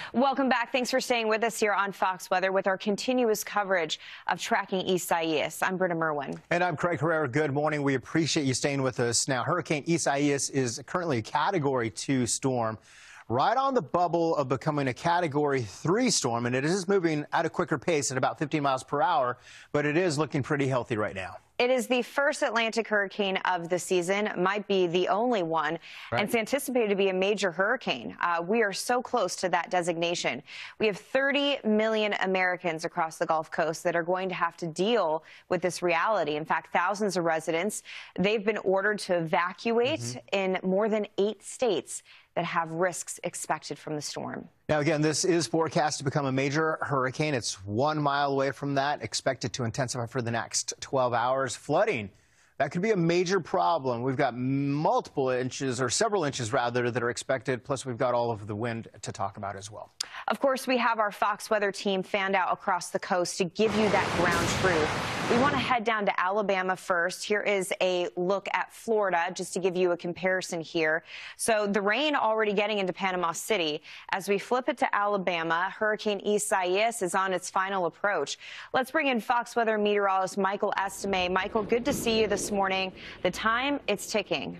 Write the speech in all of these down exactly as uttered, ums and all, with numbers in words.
Welcome back. Thanks for staying with us here on Fox Weather with our continuous coverage of tracking Isaias. I'm Britta Merwin. And I'm Craig Herrera. Good morning. We appreciate you staying with us. Now, Hurricane Isaias is currently a Category two storm, right on the bubble of becoming a Category three storm, and it is moving at a quicker pace at about fifteen miles per hour, but it is looking pretty healthy right now. It is the first Atlantic hurricane of the season, might be the only one, right. And it's anticipated to be a major hurricane. Uh, we are so close to that designation. We have thirty million Americans across the Gulf Coast that are going to have to deal with this reality. In fact, thousands of residents, they've been ordered to evacuate mm-hmm. in more than eight states that have risks expected from the storm. Now, again, this is forecast to become a major hurricane. It's one mile away from that, expected to intensify for the next twelve hours. Flooding, that could be a major problem. We've got multiple inches, or several inches rather, that are expected, plus we've got all of the wind to talk about as well. Of course, we have our Fox Weather team fanned out across the coast to give you that ground truth. We want to head down to Alabama first. Here is a look at Florida, just to give you a comparison here. So the rain already getting into Panama City. As we flip it to Alabama, Hurricane Isaias is on its final approach. Let's bring in Fox Weather meteorologist Michael Estime. Michael, good to see you this morning. The time, it's ticking.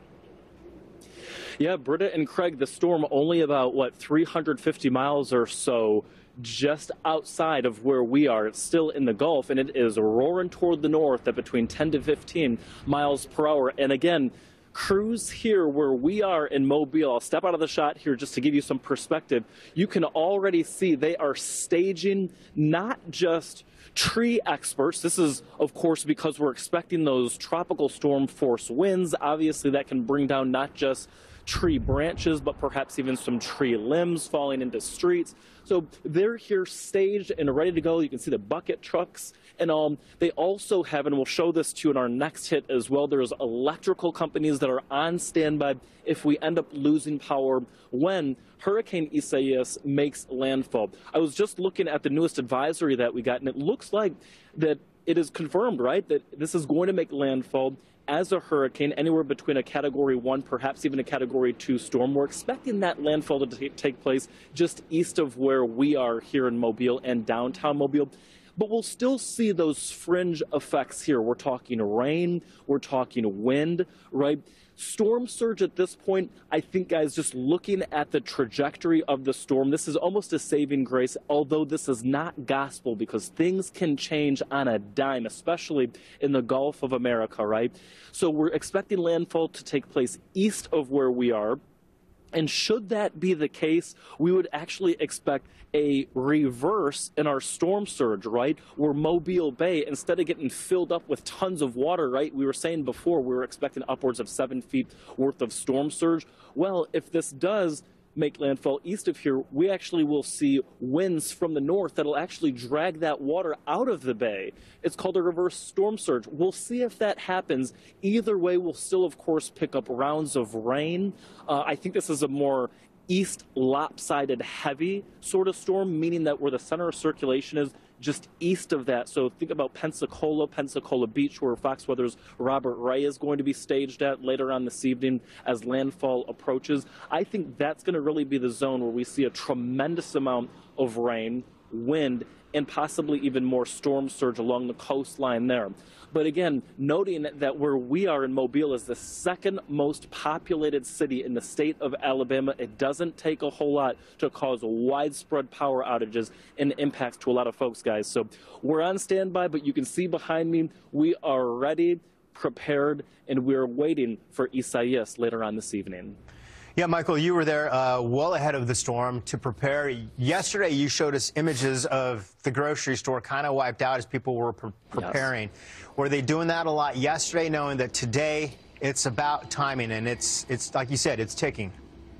Yeah, Britta and Craig, the storm only about, what, three hundred fifty miles or so just outside of where we are. It's still in the Gulf, and it is roaring toward the north at between ten to fifteen miles per hour. And again, crews here where we are in Mobile, I'll step out of the shot here just to give you some perspective. You can already see they are staging not just tree experts. This is, of course, because we're expecting those tropical storm force winds. Obviously, that can bring down not just tree branches, but perhaps even some tree limbs falling into streets. So they're here staged and ready to go. You can see the bucket trucks and um, they also have, and we'll show this to you in our next hit as well, there's electrical companies that are on standby if we end up losing power when Hurricane Isaias makes landfall. I was just looking at the newest advisory that we got, and it looks like that it is confirmed, right, that this is going to make landfall as a hurricane, anywhere between a Category one, perhaps even a Category two storm. We're expecting that landfall to take place just east of where we are here in Mobile and downtown Mobile. But we'll still see those fringe effects here. We're talking rain, we're talking wind, right? Storm surge at this point, I think, guys, just looking at the trajectory of the storm, this is almost a saving grace, although this is not gospel because things can change on a dime, especially in the Gulf of America, right? So we're expecting landfall to take place east of where we are. And should that be the case, we would actually expect a reverse in our storm surge, right? Where Mobile Bay, instead of getting filled up with tons of water, right? We were saying before we were expecting upwards of seven feet worth of storm surge. Well, if this does make landfall east of here, we actually will see winds from the north that'll actually drag that water out of the bay. It's called a reverse storm surge. We'll see if that happens. Either way, we'll still, of course, pick up rounds of rain. Uh, I think this is a more east lopsided heavy sort of storm, meaning that where the center of circulation is just east of that. So think about Pensacola, Pensacola Beach, where Fox Weather's Robert Ray is going to be staged at later on this evening as landfall approaches. I think that's going to really be the zone where we see a tremendous amount of rain, wind, and possibly even more storm surge along the coastline there. But again, noting that where we are in Mobile is the second most populated city in the state of Alabama, it doesn't take a whole lot to cause widespread power outages and impacts to a lot of folks, guys. So we're on standby, but you can see behind me, we are ready, prepared, and we're waiting for Isaias later on this evening. Yeah, Michael, you were there uh, well ahead of the storm to prepare. Yesterday, you showed us images of the grocery store kind of wiped out as people were pre preparing. Yes. Were they doing that a lot yesterday, knowing that today it's about timing and it's, it's like you said, it's ticking?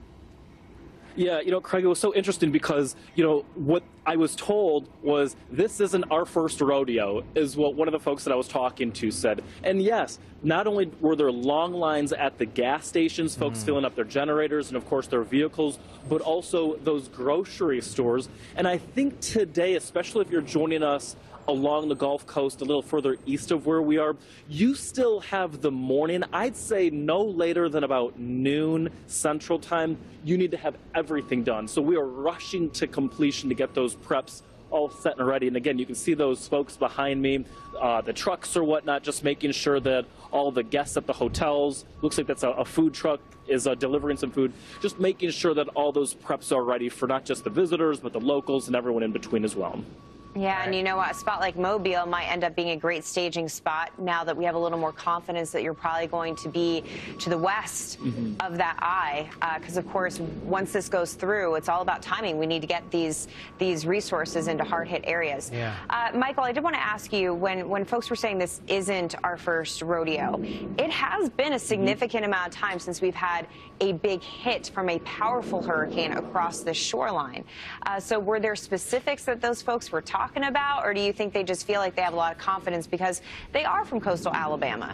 Yeah, you know, Craig, it was so interesting because, you know, what I was told was this isn't our first rodeo, is what one of the folks that I was talking to said. And yes, not only were there long lines at the gas stations, folks mm. filling up their generators and, of course, their vehicles, but also those grocery stores. And I think today, especially if you're joining us along the Gulf Coast, a little further east of where we are, you still have the morning. I'd say no later than about noon Central Time, you need to have everything done. So we are rushing to completion to get those preps all set and ready. And again, you can see those folks behind me, uh, the trucks or whatnot, just making sure that all the guests at the hotels, looks like that's a, a food truck, is uh, delivering some food, just making sure that all those preps are ready for not just the visitors, but the locals and everyone in between as well. Yeah, and you know what? A spot like Mobile might end up being a great staging spot now that we have a little more confidence that you're probably going to be to the west mm-hmm. of that eye. Because, uh, of course, once this goes through, it's all about timing. We need to get these these resources into hard-hit areas. Yeah. Uh, Michael, I did want to ask you, when, when folks were saying this isn't our first rodeo, it has been a significant mm-hmm. amount of time since we've had a big hit from a powerful hurricane across the shoreline. Uh, so were there specifics that those folks were talking talking about, or do you think they just feel like they have a lot of confidence because they are from coastal Alabama?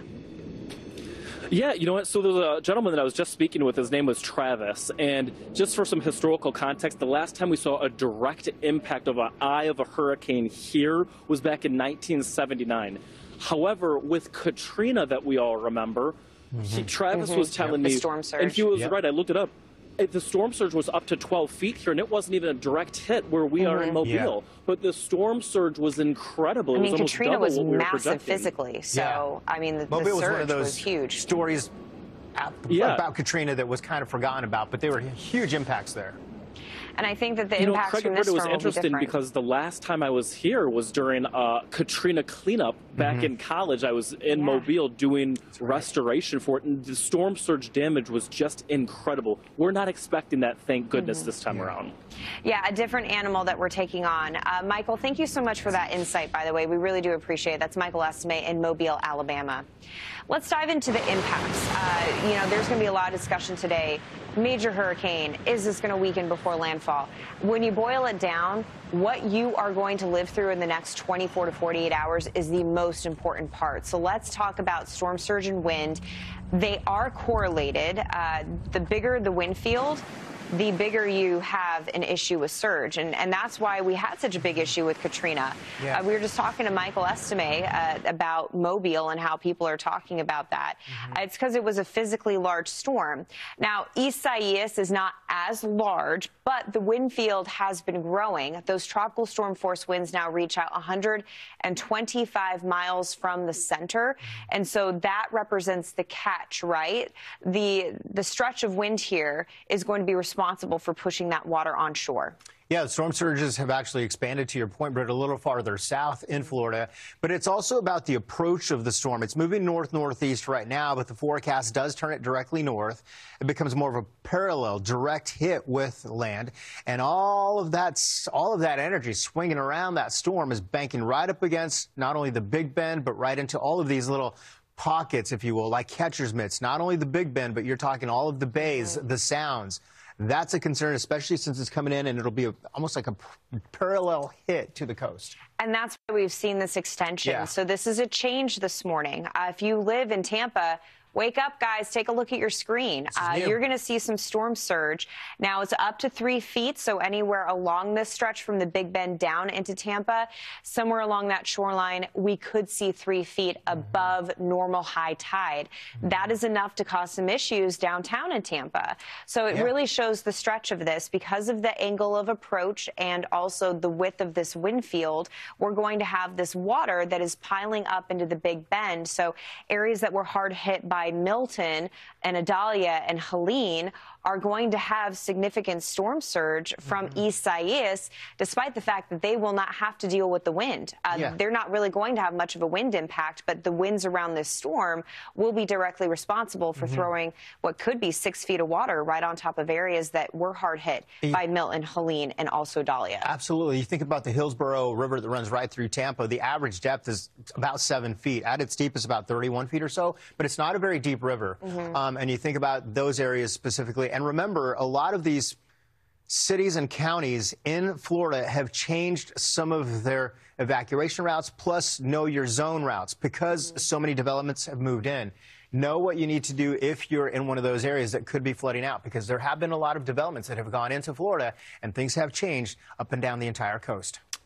Yeah, you know what? So there's a gentleman that I was just speaking with. His name was Travis. And just for some historical context, the last time we saw a direct impact of an eye of a hurricane here was back in nineteen seventy-nine. However, with Katrina that we all remember, mm-hmm. he, Travis mm-hmm. was telling yep. me, the storm surge. and he was yep. right, I looked it up. The storm surge was up to twelve feet here, and it wasn't even a direct hit where we mm-hmm. are in Mobile. Yeah. But the storm surge was incredible. I mean, it was Katrina almost was we massive physically. So, yeah. I mean, the, Mobile the was surge one of those was huge. Stories yeah. about Katrina that was kind of forgotten about, but there were huge impacts there. And I think that the you impacts know, Craig, from this it was storm interesting will be because the last time I was here was during uh, Katrina cleanup back mm-hmm. in college. I was in yeah. Mobile doing restoration for it, and the storm surge damage was just incredible. We're not expecting that, thank goodness, mm-hmm. this time yeah. around. Yeah, a different animal that we're taking on. Uh, Michael, thank you so much for that insight, by the way. We really do appreciate it. That's Michael Estimate in Mobile, Alabama. Let's dive into the impacts. Uh, you know, there's going to be a lot of discussion today. Major hurricane, is this going to weaken before landfall? When you boil it down, what you are going to live through in the next twenty-four to forty-eight hours is the most important part. So let's talk about storm surge and wind. They are correlated. Uh, the bigger the wind field, the bigger you have an issue with surge. And, and that's why we had such a big issue with Katrina. Yeah. Uh, we were just talking to Michael Estimate uh, about Mobile and how people are talking about that. Mm-hmm. uh, it's because it was a physically large storm. Now, Isaias is not as large, but the wind field has been growing. Those tropical storm force winds now reach out one hundred twenty-five miles from the center. And so that represents the catch, right? The, the stretch of wind here is going to be responsible responsible for pushing that water onshore. Yeah, the storm surges have actually expanded, to your point, Britt, a little farther south in Florida. But it's also about the approach of the storm. It's moving north-northeast right now, but the forecast does turn it directly north. It becomes more of a parallel, direct hit with land. And all of that, all of that energy swinging around that storm is banking right up against not only the Big Bend, but right into all of these little pockets, if you will, like catcher's mitts. Not only the Big Bend, but you're talking all of the bays, the sounds. That's a concern, especially since it's coming in and it'll be a, almost like a parallel hit to the coast. And that's why we've seen this extension. Yeah. So this is a change this morning. Uh, if you live in Tampa, wake up, guys. Take a look at your screen. Uh, you're going to see some storm surge. Now, it's up to three feet, so anywhere along this stretch from the Big Bend down into Tampa, somewhere along that shoreline, we could see three feet above normal high tide. That is enough to cause some issues downtown in Tampa. So it yeah. really shows the stretch of this. Because of the angle of approach and also the width of this wind field, we're going to have this water that is piling up into the Big Bend. So areas that were hard hit by Milton and Idalia and Helene are going to have significant storm surge from mm-hmm. Isaias, despite the fact that they will not have to deal with the wind. Uh, yeah. They're not really going to have much of a wind impact, but the winds around this storm will be directly responsible for mm-hmm. throwing what could be six feet of water right on top of areas that were hard hit you, by Milton, Helene, and also Dahlia. Absolutely. You think about the Hillsborough River that runs right through Tampa. The average depth is about seven feet. At its deepest, about thirty-one feet or so, but it's not a very deep river. Mm-hmm. Um, and you think about those areas specifically. And remember, a lot of these cities and counties in Florida have changed some of their evacuation routes, plus know your zone routes, because mm-hmm. so many developments have moved in. Know what you need to do if you're in one of those areas that could be flooding out, because there have been a lot of developments that have gone into Florida, and things have changed up and down the entire coast.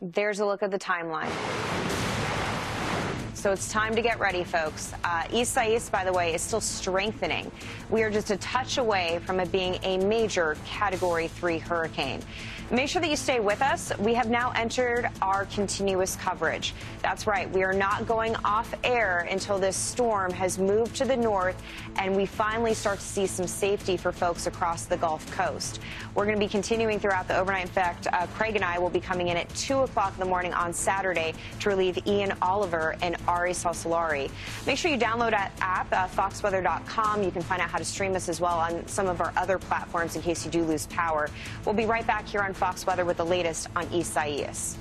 There's a look at the timeline. So it's time to get ready, folks. Uh, Isaias, by the way, is still strengthening. We are just a touch away from it being a major Category three hurricane. Make sure that you stay with us. We have now entered our continuous coverage. That's right. We are not going off air until this storm has moved to the north and we finally start to see some safety for folks across the Gulf Coast. We're going to be continuing throughout the overnight. In fact, uh, Craig and I will be coming in at two o'clock in the morning on Saturday to relieve Ian Oliver and Ari Salsolari. Make sure you download our app, uh, fox weather dot com. You can find out how to stream us as well on some of our other platforms in case you do lose power. We'll be right back here on Fox Weather with the latest on Isaias.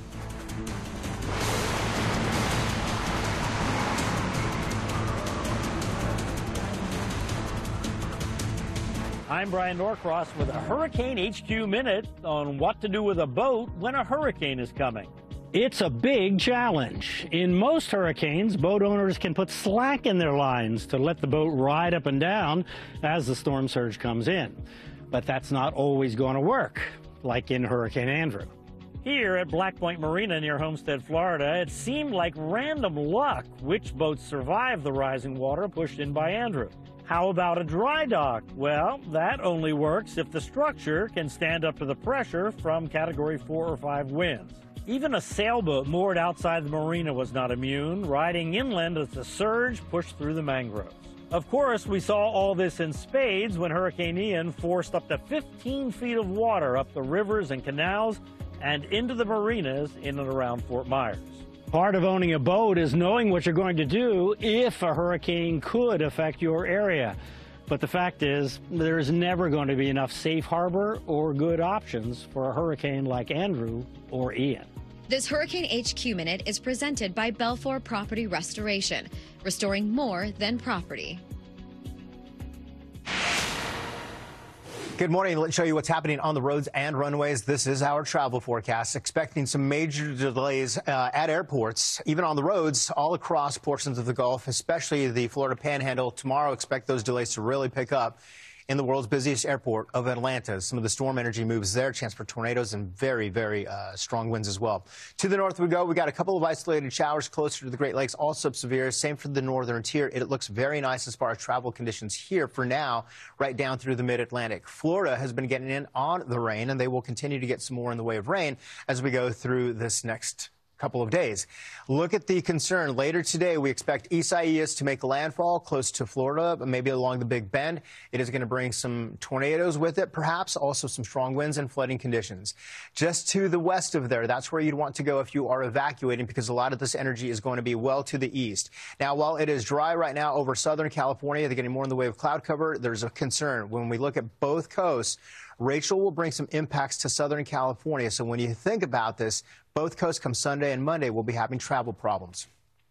I'm Brian Norcross with a Hurricane H Q Minute on what to do with a boat when a hurricane is coming. It's a big challenge. In most hurricanes, boat owners can put slack in their lines to let the boat ride up and down as the storm surge comes in. But that's not always going to work, like in Hurricane Andrew. Here at Black Point Marina near Homestead, Florida, it seemed like random luck which boats survived the rising water pushed in by Andrew. How about a dry dock? Well, that only works if the structure can stand up to the pressure from Category four or five winds. Even a sailboat moored outside the marina was not immune, riding inland as the surge pushed through the mangroves. Of course, we saw all this in spades when Hurricane Ian forced up to fifteen feet of water up the rivers and canals and into the marinas in and around Fort Myers. Part of owning a boat is knowing what you're going to do if a hurricane could affect your area. But the fact is, there's never going to be enough safe harbor or good options for a hurricane like Andrew or Ian. This Hurricane H Q Minute is presented by Belfour Property Restoration, restoring more than property. Good morning. Let's show you what's happening on the roads and runways. This is our travel forecast. Expecting some major delays uh, at airports, even on the roads all across portions of the Gulf, especially the Florida Panhandle. Tomorrow, expect those delays to really pick up in the world's busiest airport of Atlanta. Some of the storm energy moves there, chance for tornadoes and very, very uh, strong winds as well. To the north we go. We got a couple of isolated showers closer to the Great Lakes, all subsevere. Same for the northern tier. It looks very nice as far as travel conditions here for now, right down through the mid-Atlantic. Florida has been getting in on the rain, and they will continue to get some more in the way of rain as we go through this next couple of days. Look at the concern. Later today, we expect Isaias to make landfall close to Florida, maybe along the Big Bend. It is going to bring some tornadoes with it, perhaps also some strong winds and flooding conditions. Just to the west of there, that's where you'd want to go if you are evacuating, because a lot of this energy is going to be well to the east. Now, while it is dry right now over Southern California, they're getting more in the way of cloud cover. There's a concern. When we look at both coasts, Rachel will bring some impacts to Southern California. So when you think about this, both coasts come Sunday and Monday will be having travel problems.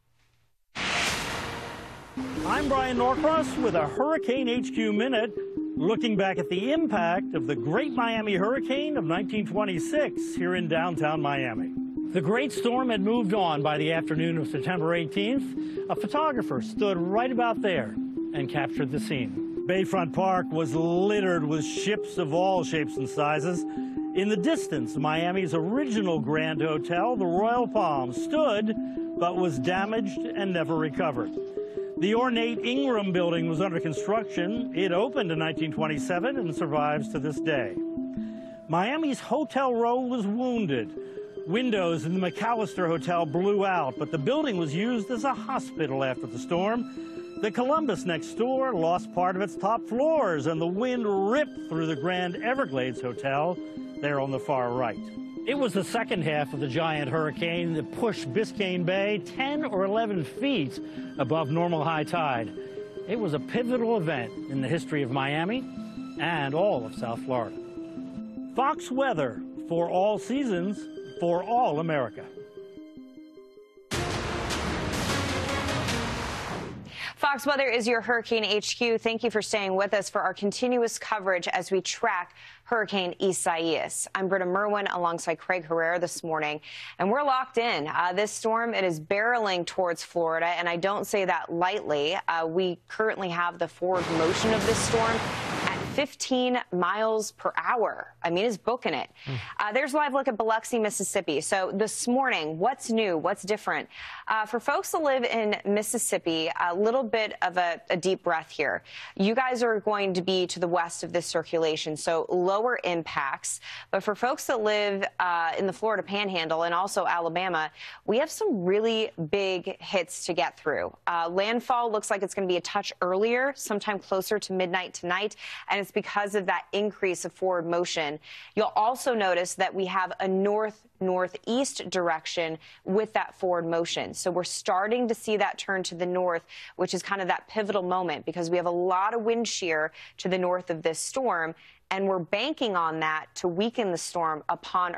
I'm Brian Norcross with a Hurricane H Q Minute, looking back at the impact of the Great Miami Hurricane of nineteen twenty-six here in downtown Miami. The great storm had moved on by the afternoon of September eighteenth. A photographer stood right about there and captured the scene. Bayfront Park was littered with ships of all shapes and sizes. In the distance, Miami's original Grand Hotel, the Royal Palm, stood but was damaged and never recovered. The ornate Ingram building was under construction. It opened in nineteen twenty-seven and survives to this day. Miami's Hotel Row was wounded. Windows in the McAllister Hotel blew out, but the building was used as a hospital after the storm. The Columbus next door lost part of its top floors, and the wind ripped through the Grand Everglades Hotel there on the far right. It was the second half of the giant hurricane that pushed Biscayne Bay ten or eleven feet above normal high tide. It was a pivotal event in the history of Miami and all of South Florida. Fox Weather for all seasons, for all America. Fox Weather is your Hurricane H Q. Thank you for staying with us for our continuous coverage as we track Hurricane Isaias. I'm Britta Merwin alongside Craig Herrera this morning, and we're locked in. Uh, this storm, it is barreling towards Florida, and I don't say that lightly. Uh, we currently have the forward motion of this storm at fifteen miles per hour. I mean, it's booking it. Mm. Uh, there's a live look at Biloxi, Mississippi. So this morning, what's new? What's different? Uh, for folks that live in Mississippi, a little bit of a, a deep breath here. You guys are going to be to the west of this circulation, so lower impacts. But for folks that live uh, in the Florida Panhandle and also Alabama, we have some really big hits to get through. Uh, landfall looks like it's going to be a touch earlier, sometime closer to midnight tonight, and it's because of that increase of forward motion. You'll also notice that we have a north northeast direction with that forward motion. So we're starting to see that turn to the north, which is kind of that pivotal moment because we have a lot of wind shear to the north of this storm, and we're banking on that to weaken the storm upon